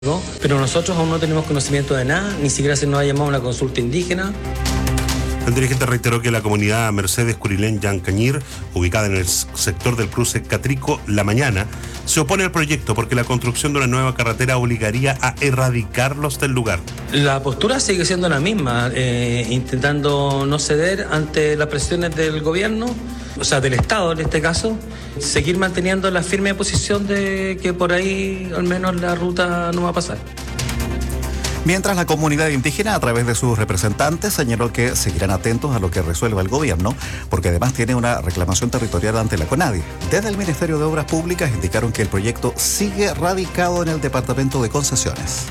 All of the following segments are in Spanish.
Pero nosotros aún no tenemos conocimiento de nada, ni siquiera se nos ha llamado a una consulta indígena. El dirigente reiteró que la comunidad Mercedes Curilén Yancañir, ubicada en el sector del cruce Catrico-La Mañana, se opone al proyecto porque la construcción de una nueva carretera obligaría a erradicarlos del lugar. La postura sigue siendo la misma, intentando no ceder ante las presiones del gobierno, o sea, del Estado en este caso, seguir manteniendo la firme posición de que por ahí al menos la ruta no va a pasar. Mientras la comunidad indígena, a través de sus representantes, señaló que seguirán atentos a lo que resuelva el gobierno, porque además tiene una reclamación territorial ante la CONADI. Desde el Ministerio de Obras Públicas indicaron que el proyecto sigue radicado en el Departamento de Concesiones.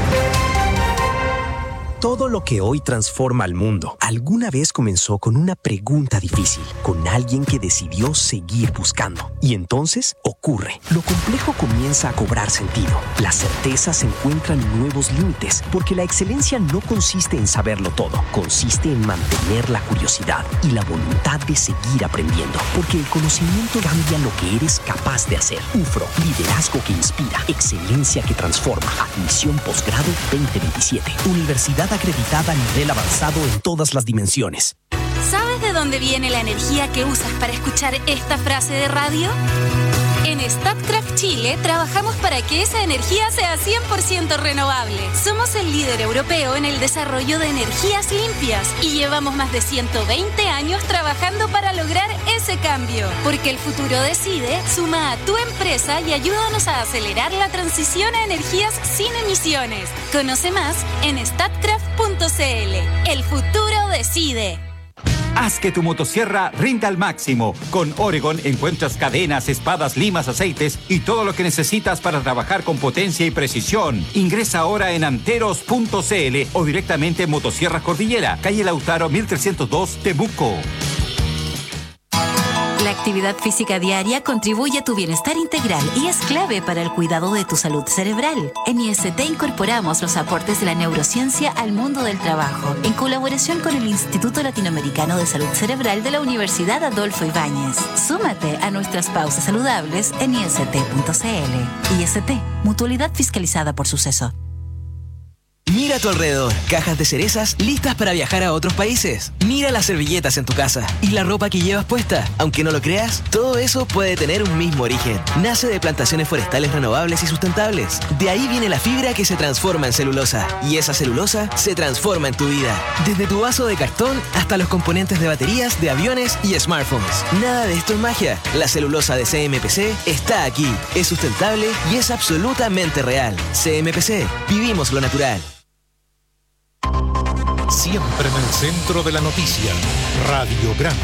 Todo lo que hoy transforma al mundo alguna vez comenzó con una pregunta difícil, con alguien que decidió seguir buscando. Y entonces ocurre. Lo complejo comienza a cobrar sentido. Las certezas encuentran nuevos límites, porque la excelencia no consiste en saberlo todo, consiste en mantener la curiosidad y la voluntad de seguir aprendiendo, porque el conocimiento cambia lo que eres capaz de hacer. UFRO, liderazgo que inspira, excelencia que transforma. Admisión posgrado 2027. Universidad acreditada a nivel avanzado en todas las dimensiones. ¿Sabes de dónde viene la energía que usas para escuchar esta frase de radio? En Statkraft Chile trabajamos para que esa energía sea 100% renovable. Somos el líder europeo en el desarrollo de energías limpias y llevamos más de 120 años trabajando para lograr ese cambio. Porque el futuro decide, suma a tu empresa y ayúdanos a acelerar la transición a energías sin emisiones. Conoce más en statkraft.cl. El futuro decide. Haz que tu motosierra rinda al máximo. Con Oregon encuentras cadenas, espadas, limas, aceites y todo lo que necesitas para trabajar con potencia y precisión. Ingresa ahora en anteros.cl o directamente en Motosierras Cordillera, calle Lautaro 1302, Temuco. La actividad física diaria contribuye a tu bienestar integral y es clave para el cuidado de tu salud cerebral. En IST incorporamos los aportes de la neurociencia al mundo del trabajo, en colaboración con el Instituto Latinoamericano de Salud Cerebral de la Universidad Adolfo Ibáñez. Súmate a nuestras pausas saludables en ist.cl. IST, mutualidad fiscalizada por Suceso. Mira a tu alrededor, cajas de cerezas listas para viajar a otros países. Mira las servilletas en tu casa y la ropa que llevas puesta. Aunque no lo creas, todo eso puede tener un mismo origen. Nace de plantaciones forestales renovables y sustentables. De ahí viene la fibra que se transforma en celulosa. Y esa celulosa se transforma en tu vida. Desde tu vaso de cartón hasta los componentes de baterías, de aviones y smartphones. Nada de esto es magia. La celulosa de CMPC está aquí. Es sustentable y es absolutamente real. CMPC, vivimos lo natural. Siempre en el centro de la noticia, Radiograma.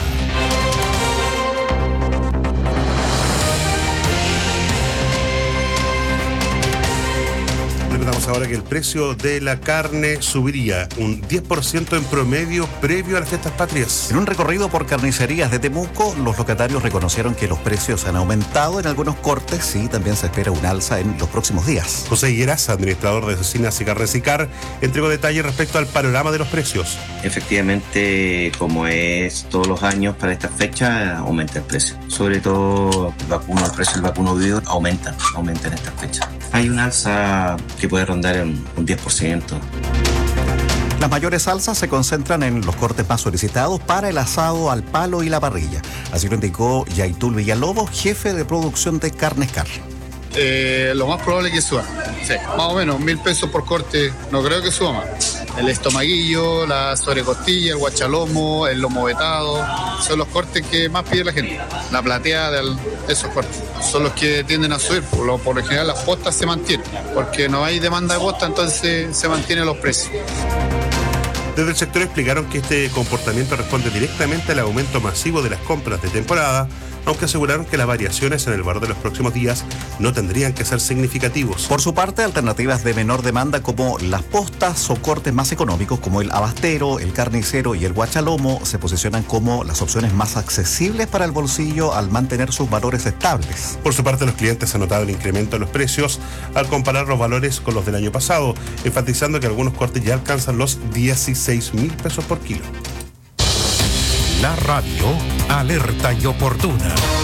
Recordamos ahora que el precio de la carne subiría un 10% en promedio previo a las fiestas patrias. En un recorrido por carnicerías de Temuco, los locatarios reconocieron que los precios han aumentado en algunos cortes y también se espera un alza en los próximos días. José Higueras, administrador de Cecinas y Carnes y Car, entregó detalles respecto al panorama de los precios. Efectivamente, como es todos los años para esta fecha, aumenta el precio. Sobre todo el precio del vacuno vivo aumenta en estas fechas. Hay un alza que puede rondar en un 10%. Las mayores alzas se concentran en los cortes más solicitados para el asado al palo y la parrilla. Así lo indicó Yaitul Villalobos, jefe de producción de Carnes Car. Lo más probable es que suba. Sí, más o menos, 1.000 pesos por corte, no creo que suba más. El estomaguillo, la sobrecostilla, el guachalomo, el lomo vetado, son los cortes que más pide la gente. La plateada de esos cortes son los que tienden a subir. Por lo general las postas se mantienen, porque no hay demanda de posta, entonces se mantienen los precios. Desde el sector explicaron que este comportamiento responde directamente al aumento masivo de las compras de temporada, aunque aseguraron que las variaciones en el valor de los próximos días no tendrían que ser significativos. Por su parte, alternativas de menor demanda como las postas o cortes más económicos como el abastero, el carnicero y el guachalomo se posicionan como las opciones más accesibles para el bolsillo al mantener sus valores estables. Por su parte, los clientes han notado el incremento en los precios al comparar los valores con los del año pasado, enfatizando que algunos cortes ya alcanzan los 16.000 pesos por kilo. La radio, alerta y oportuna.